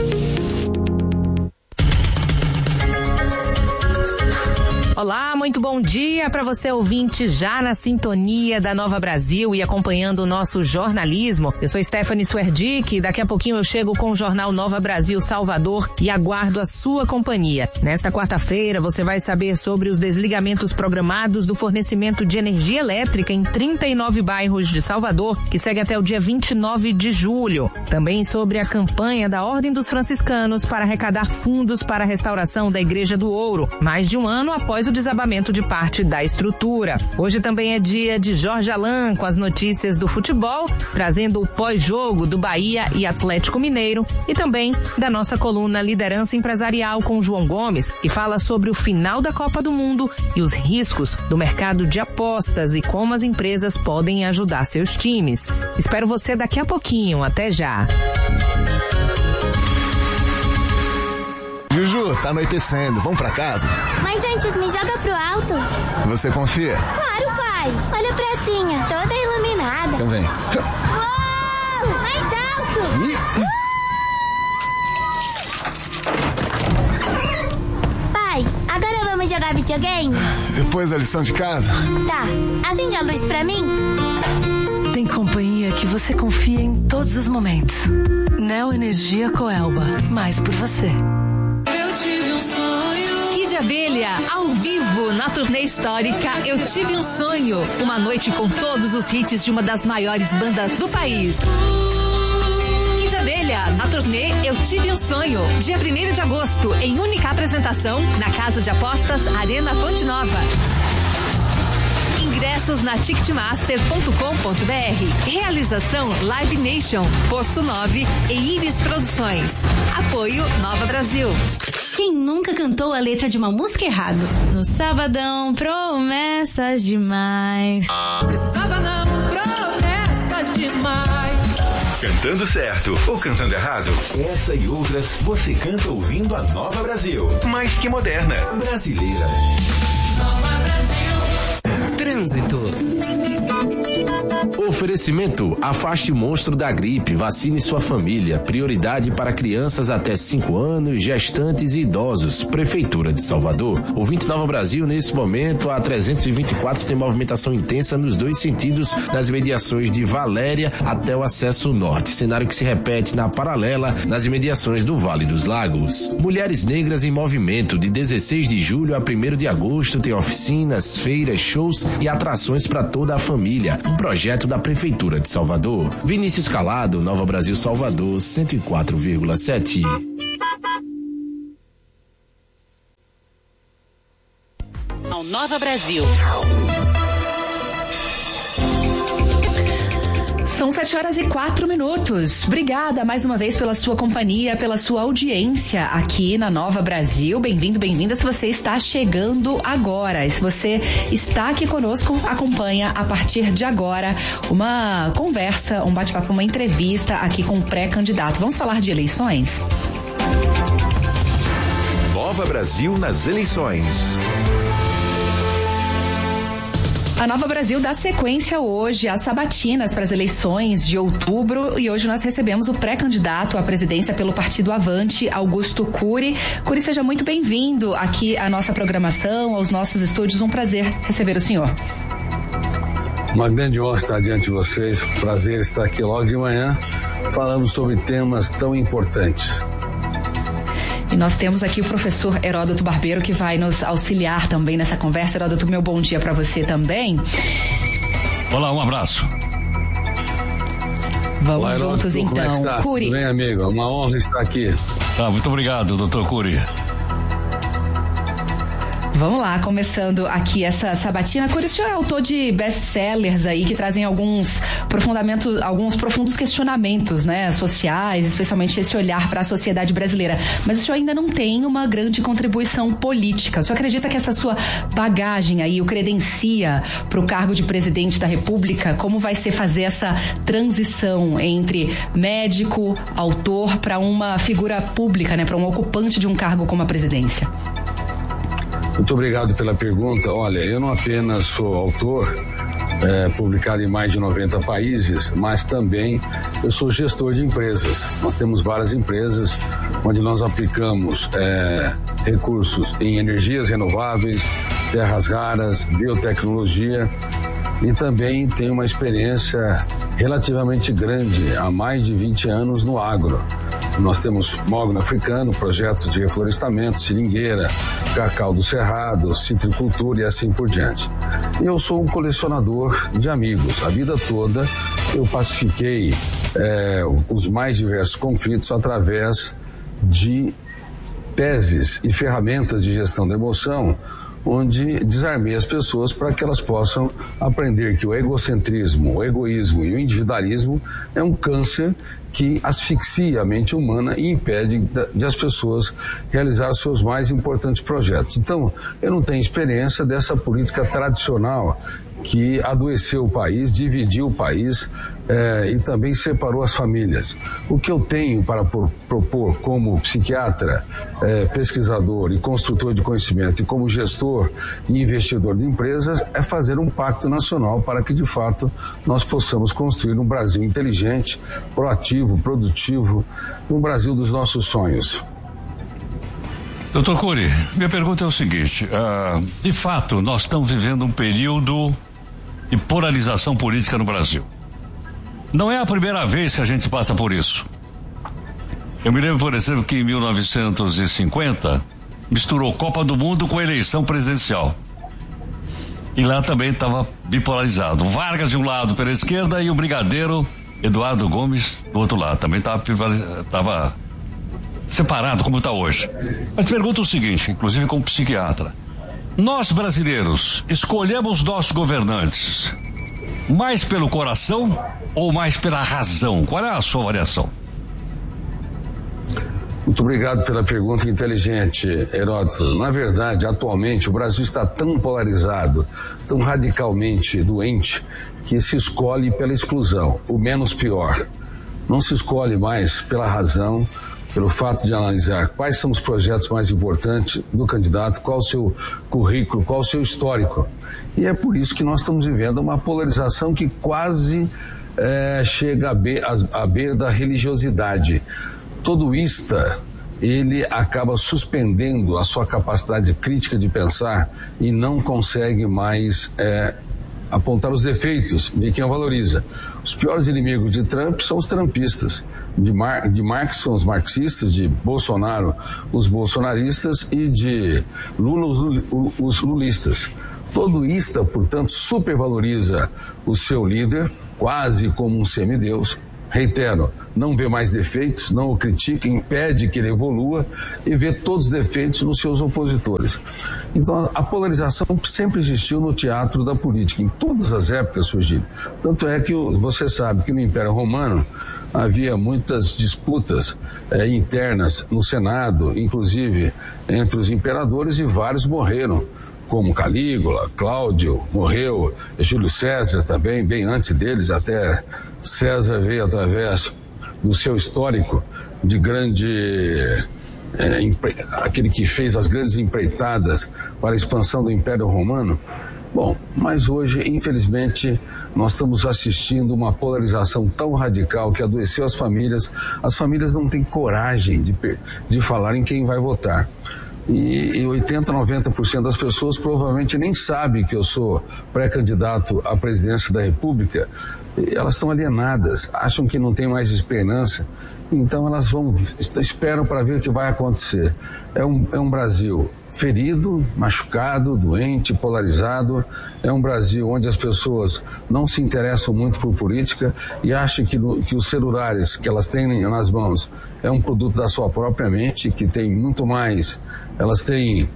Olá, muito bom dia para você ouvinte já na sintonia da Nova Brasil e acompanhando o nosso jornalismo. Eu sou Stephanie Swerdick e daqui a pouquinho eu chego com o jornal Nova Brasil Salvador e aguardo a sua companhia. Nesta quarta-feira você vai saber sobre os desligamentos programados do fornecimento de energia elétrica em 39 bairros de Salvador, que segue até o dia 29 de julho. Também sobre a campanha da Ordem dos Franciscanos para arrecadar fundos para a restauração da Igreja do Ouro, mais de um ano após o desabamento de parte da estrutura. Hoje também é dia de Jorge Alain com as notícias do futebol, trazendo o pós-jogo do Bahia e Atlético Mineiro e também da nossa coluna Liderança Empresarial com João Gomes, que fala sobre o final da Copa do Mundo e os riscos do mercado de apostas e como as empresas podem ajudar seus times. Espero você daqui a pouquinho. Até já. Juju, tá anoitecendo, vamos pra casa? Mas antes, me joga pro alto. Você confia? Claro, pai. Olha a pracinha, toda iluminada. Então vem. Uou! Mais alto! Pai, agora vamos jogar videogame? Depois da lição de casa? Tá. Acende a luz pra mim. Tem companhia que você confia em todos os momentos. Neo Energia Coelba. Mais por você. Abelha, ao vivo, na turnê histórica Eu Tive um Sonho. Uma noite com todos os hits de uma das maiores bandas do país. Kid Abelha, na turnê Eu Tive um Sonho. Dia 1º de agosto, em única apresentação, na Casa de Apostas Arena Fonte Nova. Ingressos na ticketmaster.com.br. Realização Live Nation, Posto 9 e Iris Produções. Apoio Nova Brasil. Quem nunca cantou a letra de uma música errado? No sabadão, promessas demais. No sabadão, promessas demais. Cantando certo ou cantando errado? Essa e outras você canta ouvindo a Nova Brasil. Mais que moderna, brasileira. Nova Brasil. Trânsito. Oferecimento: afaste o monstro da gripe, vacine sua família. Prioridade para crianças até 5 anos, gestantes e idosos. Prefeitura de Salvador. Ouvinte Nova Brasil, nesse momento, a 324 tem movimentação intensa nos 2 sentidos, nas imediações de Valéria até o acesso norte. Cenário que se repete na paralela, nas imediações do Vale dos Lagos. Mulheres Negras em Movimento, de 16 de julho a 1º de agosto, tem oficinas, feiras, shows e atrações para toda a família. Um projeto da Prefeitura de Salvador. Vinícius Calado, Nova Brasil Salvador, 104,7. Ao Nova Brasil. São 7h04. Obrigada mais uma vez pela sua companhia, pela sua audiência aqui na Nova Brasil. Bem-vindo, bem-vinda se você está chegando agora. E se você está aqui conosco, acompanha a partir de agora uma conversa, um bate-papo, uma entrevista aqui com o pré-candidato. Vamos falar de eleições? Nova Brasil nas eleições. A Nova Brasil dá sequência hoje às sabatinas para as eleições de outubro e hoje nós recebemos o pré-candidato à presidência pelo Partido Avante, Augusto Cury. Cury, seja muito bem-vindo aqui à nossa programação, aos nossos estúdios. Um prazer receber o senhor. Uma grande honra estar diante de vocês. Prazer estar aqui logo de manhã falando sobre temas tão importantes. E nós temos aqui o professor Heródoto Barbeiro, que vai nos auxiliar também nessa conversa. Heródoto, meu bom dia para você também. Olá, um abraço. Vamos Olá, Heródoto, juntos então. Como é que está? Cury. Tudo bem, amigo? Uma honra estar aqui. Tá, muito obrigado, doutor Cury. Vamos lá, começando aqui essa sabatina. Cury, o senhor é autor de best-sellers aí que trazem alguns profundos questionamentos, né, sociais, especialmente esse olhar para a sociedade brasileira. Mas o senhor ainda não tem uma grande contribuição política. O senhor acredita que essa sua bagagem aí o credencia para o cargo de presidente da República? Como vai ser fazer essa transição entre médico, autor, para uma figura pública, né, para um ocupante de um cargo como a presidência? Muito obrigado pela pergunta. Olha, eu não apenas sou autor, publicado em mais de 90 países, mas também eu sou gestor de empresas. Nós temos várias empresas onde nós aplicamos recursos em energias renováveis, terras raras, biotecnologia e também tenho uma experiência relativamente grande, há mais de 20 anos no agro. Nós temos mogno africano, projetos de reflorestamento, seringueira, cacau do cerrado, citricultura e assim por diante. Eu sou um colecionador de amigos. A vida toda eu pacifiquei os mais diversos conflitos através de teses e ferramentas de gestão da emoção, onde desarmei as pessoas para que elas possam aprender que o egocentrismo, o egoísmo e o individualismo é um câncer que asfixia a mente humana e impede de as pessoas realizar seus mais importantes projetos. Então, eu não tenho experiência dessa política tradicional que adoeceu o país, dividiu o país e também separou as famílias. O que eu tenho para propor como psiquiatra, pesquisador e construtor de conhecimento e como gestor e investidor de empresas é fazer um pacto nacional para que de fato nós possamos construir um Brasil inteligente, proativo, produtivo, um Brasil dos nossos sonhos. Doutor Cury, minha pergunta é o seguinte, de fato nós estamos vivendo um período de polarização política no Brasil. Não é a primeira vez que a gente passa por isso. Eu me lembro, por exemplo, que em 1950 misturou Copa do Mundo com eleição presidencial. E lá também estava bipolarizado. Vargas de um lado pela esquerda e o brigadeiro Eduardo Gomes do outro lado. Também estava separado como está hoje. Mas te pergunto o seguinte, inclusive como psiquiatra. Nós brasileiros escolhemos nossos governantes mais pelo coração ou mais pela razão? Qual é a sua avaliação? Muito obrigado pela pergunta inteligente, Heródoto. Na verdade, atualmente, o Brasil está tão polarizado, tão radicalmente doente, que se escolhe pela exclusão, o menos pior. Não se escolhe mais pela razão, pelo fato de analisar quais são os projetos mais importantes do candidato, qual o seu currículo, qual o seu histórico. E é por isso que nós estamos vivendo uma polarização que quase chega à beira da religiosidade. Todoísta, ele acaba suspendendo a sua capacidade crítica de pensar e não consegue mais apontar os defeitos de quem o valoriza. Os piores inimigos de Trump são os trumpistas, de Marx são os marxistas, de Bolsonaro os bolsonaristas e de Lula os lulistas. Todoísta, portanto, supervaloriza o seu líder, quase como um semideus. Reitero, não vê mais defeitos, não o critica, impede que ele evolua e vê todos os defeitos nos seus opositores. Então, a polarização sempre existiu no teatro da política, em todas as épocas surgiu. Tanto é que você sabe que no Império Romano havia muitas disputas internas no Senado, inclusive entre os imperadores, e vários morreram, como Calígula, Cláudio morreu, Júlio César também, bem antes deles, até César veio através do seu histórico de grande, aquele que fez as grandes empreitadas para a expansão do Império Romano. Bom, mas hoje, infelizmente, nós estamos assistindo uma polarização tão radical que adoeceu as famílias não têm coragem de falar em quem vai votar. E 80%, 90% das pessoas provavelmente nem sabem que eu sou pré-candidato à presidência da República. Elas estão alienadas, acham que não tem mais esperança, então elas esperam para ver o que vai acontecer. É um Brasil ferido, machucado, doente, polarizado. É um Brasil onde as pessoas não se interessam muito por política e acham que os celulares que elas têm nas mãos é um produto da sua própria mente, que tem muito mais, elas têm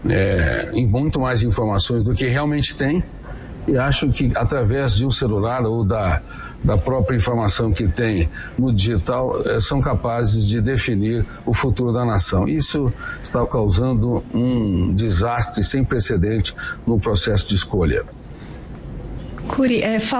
muito mais informações do que realmente têm, e acham que através de um celular ou da própria informação que tem no digital são capazes de definir o futuro da nação. Isso está causando um desastre sem precedente no processo de escolha. Curi,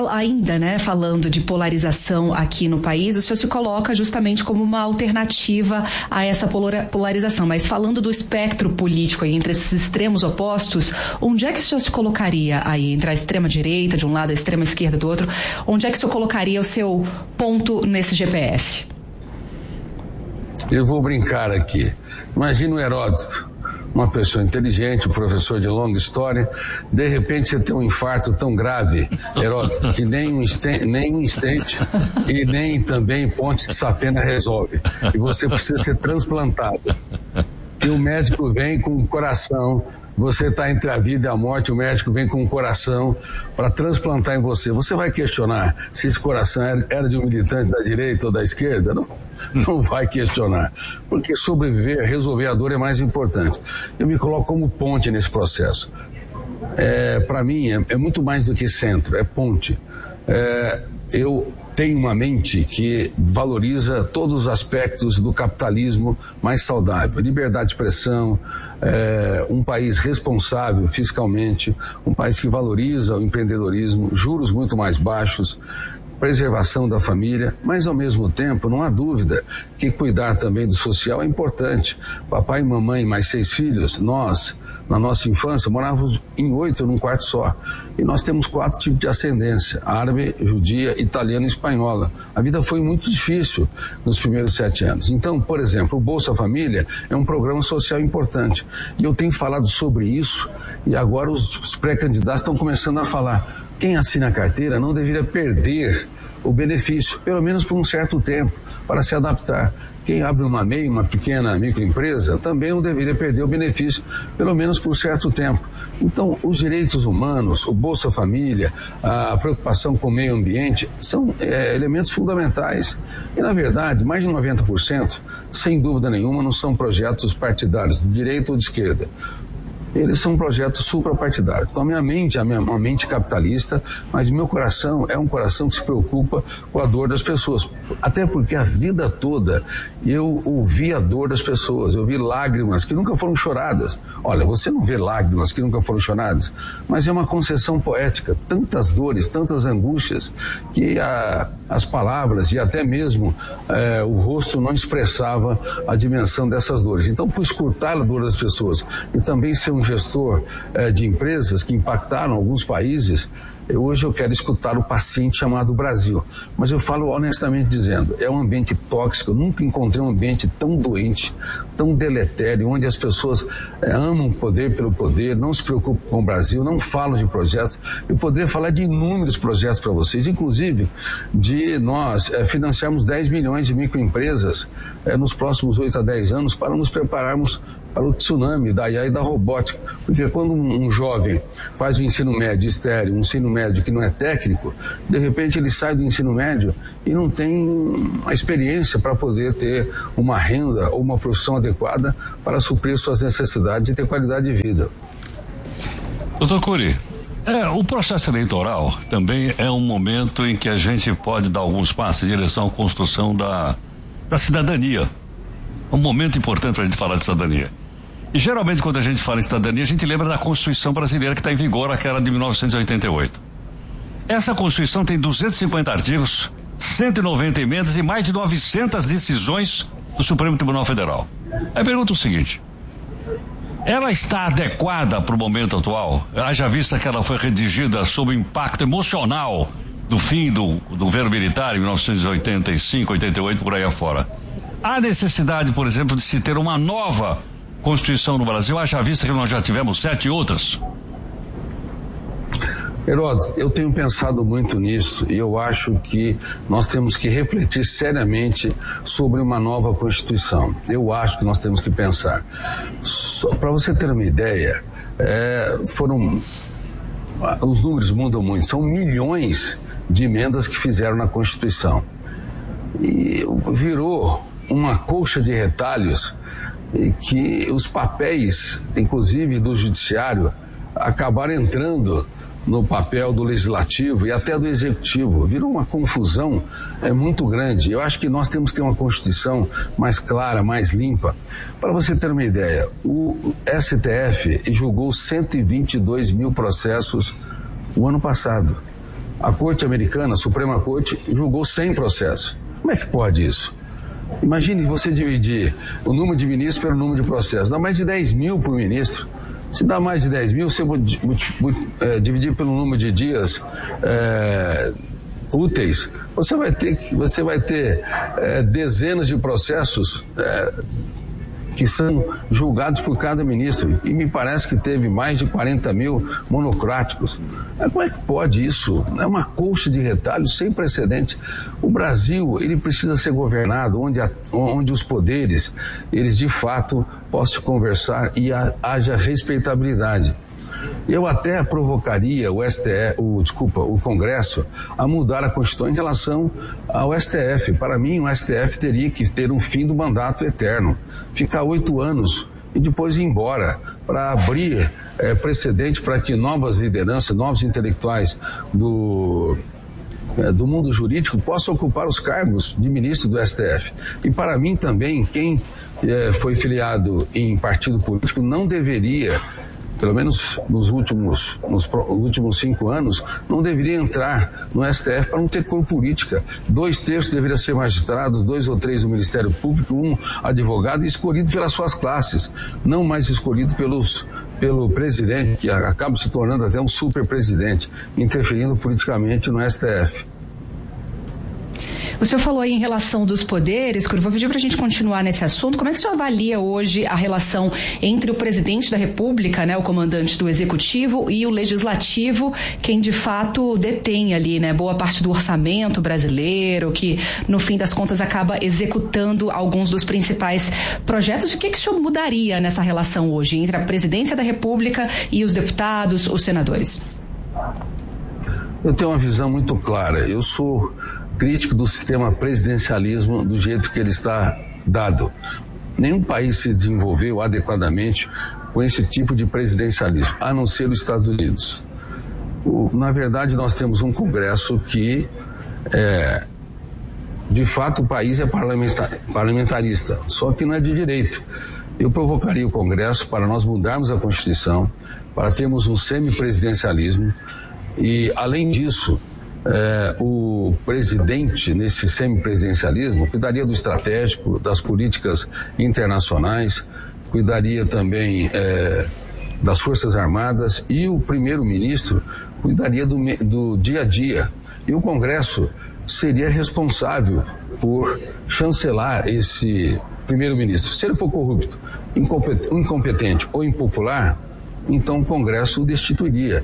falando de polarização aqui no país, o senhor se coloca justamente como uma alternativa a essa polarização, mas falando do espectro político aí, entre esses extremos opostos, onde é que o senhor se colocaria aí, entre a extrema-direita de um lado, a extrema-esquerda do outro, onde é que o senhor colocaria o seu ponto nesse GPS? Eu vou brincar aqui. Imagina o Heródoto, uma pessoa inteligente, um professor de longa história, de repente você tem um infarto tão grave, Heródoto, que nem um estente e nem também ponte de safena resolve. E você precisa ser transplantado. E o médico vem com o coração, você está entre a vida e a morte, o médico vem com o coração para transplantar em você. Você vai questionar se esse coração era de um militante da direita ou da esquerda? Não vai questionar, porque sobreviver, resolver a dor é mais importante. Eu me coloco como ponte nesse processo. Para mim é muito mais do que centro, é ponte. Eu tenho uma mente que valoriza todos os aspectos do capitalismo mais saudável. Liberdade de expressão, um país responsável fiscalmente, um país que valoriza o empreendedorismo, juros muito mais baixos, preservação da família, mas ao mesmo tempo não há dúvida que cuidar também do social é importante. Papai e mamãe mais 6 filhos, nós, na nossa infância, morávamos em 8 num quarto só. E nós temos 4 tipos de ascendência: árabe, judia, italiana e espanhola. A vida foi muito difícil nos primeiros 7 anos. Então, por exemplo, o Bolsa Família é um programa social importante. E eu tenho falado sobre isso, e agora os pré-candidatos estão começando a falar. Quem assina a carteira não deveria perder o benefício, pelo menos por um certo tempo, para se adaptar. Quem abre uma MEI, uma pequena microempresa, também não deveria perder o benefício, pelo menos por certo tempo. Então, os direitos humanos, o Bolsa Família, a preocupação com o meio ambiente, são elementos fundamentais. E, na verdade, mais de 90%, sem dúvida nenhuma, não são projetos partidários, de direita ou de esquerda. eles são projetos suprapartidários. Então, a minha mente capitalista, mas meu coração é um coração que se preocupa com a dor das pessoas. Até porque a vida toda eu ouvi a dor das pessoas, eu vi lágrimas que nunca foram choradas. Olha, você não vê lágrimas que nunca foram choradas, mas é uma concessão poética. Tantas dores, tantas angústias, que as palavras e até mesmo o rosto não expressava a dimensão dessas dores. Então, por escutar a dor das pessoas e também ser um gestor de empresas que impactaram alguns países, hoje eu quero escutar o paciente chamado Brasil. Mas eu falo honestamente dizendo, é um ambiente tóxico, eu nunca encontrei um ambiente tão doente, tão deletério, onde as pessoas amam o poder pelo poder, não se preocupam com o Brasil, não falam de projetos. Eu poderia falar de inúmeros projetos para vocês, inclusive de nós financiarmos 10 milhões de microempresas nos próximos 8 a 10 anos para nos prepararmos para o tsunami da IA e da robótica. Porque quando um jovem faz o ensino médio estéril, um ensino médio que não é técnico, de repente ele sai do ensino médio e não tem a experiência para poder ter uma renda ou uma profissão adequada para suprir suas necessidades e ter qualidade de vida. Doutor Cury, o processo eleitoral também é um momento em que a gente pode dar alguns passos em direção à construção da cidadania. Um momento importante para a gente falar de cidadania. E geralmente quando a gente fala em cidadania, a gente lembra da Constituição brasileira que está em vigor, aquela de 1988. Essa Constituição tem 250 artigos, 190 emendas e mais de 900 decisões do Supremo Tribunal Federal. Aí pergunta o seguinte: ela está adequada para o momento atual? Haja vista que ela foi redigida sob o impacto emocional do fim do governo militar em 1985, 88, por aí afora. Há necessidade, por exemplo, de se ter uma nova Constituição no Brasil, haja vista que nós já tivemos 7 outras? Herodes, eu tenho pensado muito nisso e eu acho que nós temos que refletir seriamente sobre uma nova Constituição. Eu acho que nós temos que pensar. Para você ter uma ideia, os números mudam muito, são milhões de emendas que fizeram na Constituição. E virou uma colcha de retalhos que os papéis, inclusive do judiciário, acabaram entrando no papel do legislativo e até do executivo. Virou uma confusão muito grande. Eu acho que nós temos que ter uma Constituição mais clara, mais limpa. Para você ter uma ideia, o STF julgou 122 mil processos o ano passado. A Corte Americana, a Suprema Corte, julgou 100 processos. Como é que pode isso? Imagine você dividir o número de ministros pelo número de processos. Dá mais de 10 mil por ministro. Se dá mais de 10 mil, você dividir pelo número de dias úteis, você vai ter dezenas de processos que são julgados por cada ministro. E me parece que teve mais de 40 mil monocráticos. Como é que pode isso? É uma colcha de retalhos sem precedente. O Brasil, ele precisa ser governado onde os poderes, eles de fato possam conversar e haja respeitabilidade. Eu até provocaria o Congresso a mudar a Constituição em relação ao STF. Para mim, o STF teria que ter um fim do mandato eterno, ficar 8 anos e depois ir embora, para abrir precedente para que novas lideranças, novos intelectuais do mundo jurídico possam ocupar os cargos de ministro do STF. E para mim também, quem foi filiado em partido político não deveria, pelo menos nos últimos 5 anos, não deveria entrar no STF para não ter cor política. 2/3 deveriam ser magistrados, 2 ou 3 do Ministério Público, 1 advogado, e escolhido pelas suas classes, não mais escolhido pelo presidente, que acaba se tornando até um super presidente, interferindo politicamente no STF. O senhor falou aí em relação dos poderes, Cury, vou pedir para a gente continuar nesse assunto. Como é que o senhor avalia hoje a relação entre o presidente da República, né, o comandante do Executivo, e o Legislativo, quem de fato detém ali, né, boa parte do orçamento brasileiro, que no fim das contas acaba executando alguns dos principais projetos? O que o senhor mudaria nessa relação hoje entre a presidência da República e os deputados, os senadores? Eu tenho uma visão muito clara. Eu sou crítico do sistema presidencialismo do jeito que ele está dado. Nenhum país se desenvolveu adequadamente com esse tipo de presidencialismo, a não ser os Estados Unidos. Na verdade, nós temos um Congresso que, de fato, o país é parlamentarista, só que não é de direito. Eu provocaria o Congresso para nós mudarmos a Constituição, para termos um semipresidencialismo e, além disso, o presidente, nesse semipresidencialismo, cuidaria do estratégico, das políticas internacionais, cuidaria também das Forças Armadas, e o primeiro-ministro cuidaria do dia a dia. E o Congresso seria responsável por chancelar esse primeiro-ministro. Se ele for corrupto, incompetente ou impopular, então o Congresso o destituiria.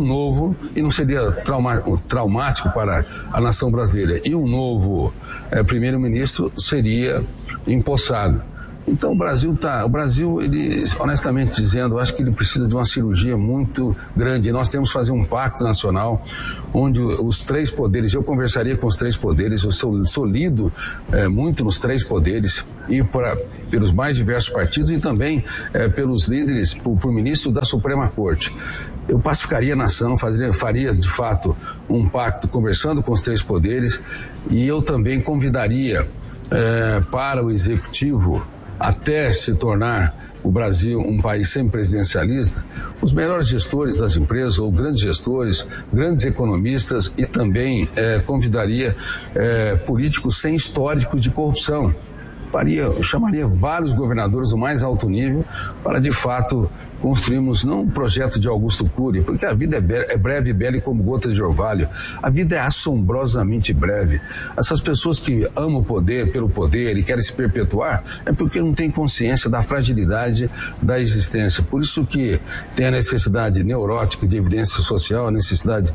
E não seria traumático para a nação brasileira. E um novo primeiro-ministro seria empossado. Então o Brasil, ele, honestamente dizendo, eu acho que ele precisa de uma cirurgia muito grande. Nós temos que fazer um pacto nacional onde os três poderes, eu conversaria com os três poderes, eu sou lido muito nos três poderes, e pelos mais diversos partidos e também pelos líderes, por ministro da Suprema Corte. Eu pacificaria a nação, faria de fato um pacto conversando com os três poderes, e eu também convidaria para o executivo, até se tornar o Brasil um país semipresidencialista, os melhores gestores das empresas, ou grandes gestores, grandes economistas, e também convidaria políticos sem histórico de corrupção. Chamaria vários governadores do mais alto nível para, de fato, construirmos não um projeto de Augusto Cury, porque a vida é breve e bela como gota de orvalho. A vida é assombrosamente breve. Essas pessoas que amam o poder pelo poder e querem se perpetuar é porque não têm consciência da fragilidade da existência. Por isso que tem a necessidade neurótica de evidência social, a necessidade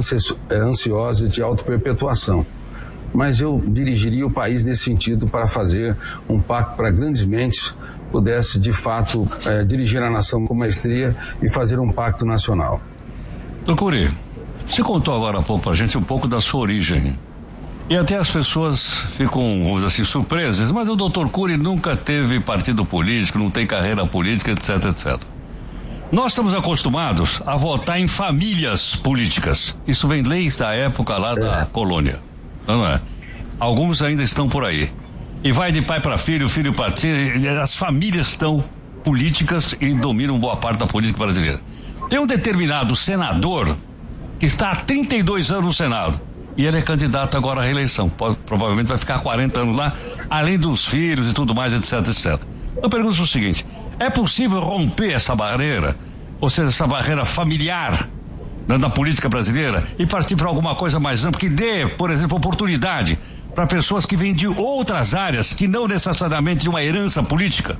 ansiosa de autoperpetuação. Mas eu dirigiria o país nesse sentido, para fazer um pacto para grandes mentes pudesse, de fato, dirigir a nação com maestria e fazer um pacto nacional. Doutor Cury, você contou agora há pouco para a gente um pouco da sua origem. E até as pessoas ficam, vamos dizer assim, surpresas, mas o doutor Cury nunca teve partido político, não tem carreira política, etc, etc. Nós estamos acostumados a votar em famílias políticas. Isso vem desde a época lá da colônia. Não é? Alguns ainda estão por aí. E vai de pai para filho, filho para tio. As famílias estão políticas e dominam boa parte da política brasileira. Tem um determinado senador que está há 32 anos no Senado. E ele é candidato agora à reeleição. Provavelmente vai ficar 40 anos lá, além dos filhos e tudo mais, etc, etc. Eu pergunto o seguinte: é possível romper essa barreira? Ou seja, essa barreira familiar na política brasileira, e partir para alguma coisa mais ampla, que dê, por exemplo, oportunidade para pessoas que vêm de outras áreas, que não necessariamente de uma herança política?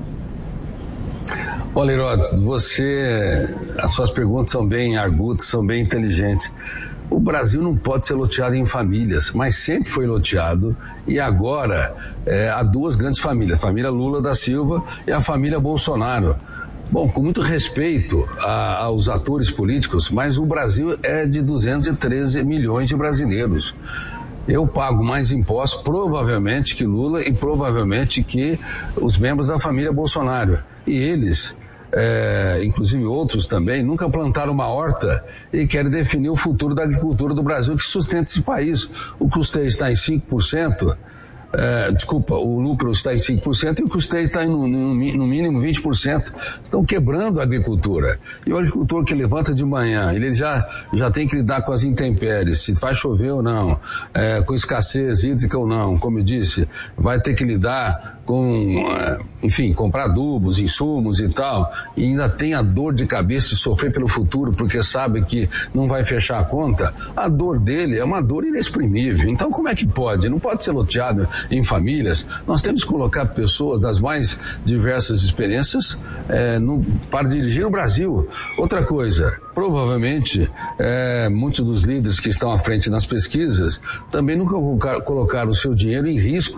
Olha, Heródoto, as suas perguntas são bem argutas, são bem inteligentes. O Brasil não pode ser loteado em famílias, mas sempre foi loteado, e agora há duas grandes famílias, a família Lula da Silva e a família Bolsonaro. Bom, com muito respeito aos atores políticos, mas o Brasil é de 213 milhões de brasileiros. Eu pago mais impostos, provavelmente, que Lula e provavelmente que os membros da família Bolsonaro. E eles, inclusive outros também, nunca plantaram uma horta e querem definir o futuro da agricultura do Brasil, que sustenta esse país. O custeio está em 5%. O lucro está em 5% e o custeio está no mínimo 20%. Estão quebrando a agricultura. E o agricultor que levanta de manhã, ele já tem que lidar com as intempéries, se vai chover ou não, com escassez hídrica ou não, como eu disse, vai ter que lidar com, comprar adubos, insumos e tal, e ainda tem a dor de cabeça de sofrer pelo futuro, porque sabe que não vai fechar a conta. A dor dele é uma dor inexprimível. Então como é que pode? Não pode ser loteado em famílias. Nós temos que colocar pessoas das mais diversas experiências para dirigir o Brasil. Outra coisa, provavelmente muitos dos líderes que estão à frente nas pesquisas também nunca colocaram o seu dinheiro em risco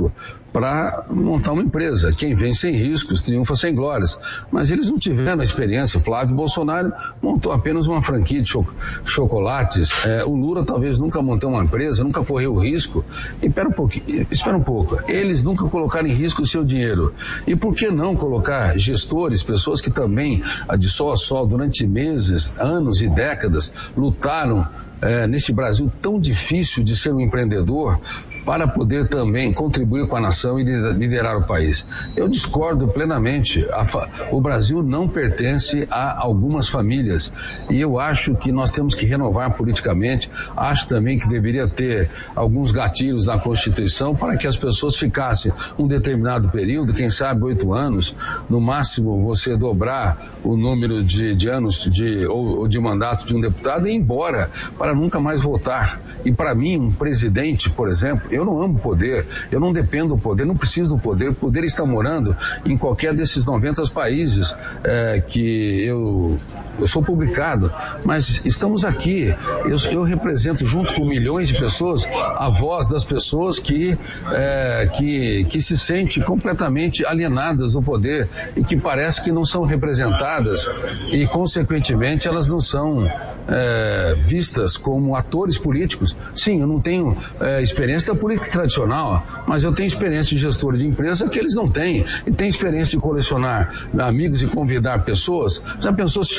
para montar uma empresa. Quem vem sem riscos triunfa sem glórias. Mas eles não tiveram a experiência. O Flávio Bolsonaro montou apenas uma franquia de chocolates. O Lula talvez nunca montou uma empresa, nunca correu risco. E espera um pouco. Eles nunca colocaram em risco o seu dinheiro. E por que não colocar gestores, pessoas que também, de sol a sol, durante meses, anos e décadas, lutaram nesse Brasil tão difícil de ser um empreendedor, para poder também contribuir com a nação e liderar o país. Eu discordo plenamente. O Brasil não pertence a algumas famílias e eu acho que nós temos que renovar politicamente. Acho também que deveria ter alguns gatilhos na Constituição para que as pessoas ficassem um determinado período, quem sabe 8 anos, no máximo você dobrar o número de anos ou de mandato de um deputado e ir embora, para nunca mais voltar. E para mim, um presidente, por exemplo, eu não amo poder, eu não dependo do poder, não preciso do poder. O poder está morando em qualquer desses 90 países que eu sou publicado, mas estamos aqui. Eu represento, junto com milhões de pessoas, a voz das pessoas que se sentem completamente alienadas do poder e que parece que não são representadas e, consequentemente, elas não são vistas como atores políticos. Sim, eu não tenho experiência da política tradicional, mas eu tenho experiência de gestor de empresa que eles não têm, e tenho experiência de colecionar amigos e convidar pessoas. Já pensou se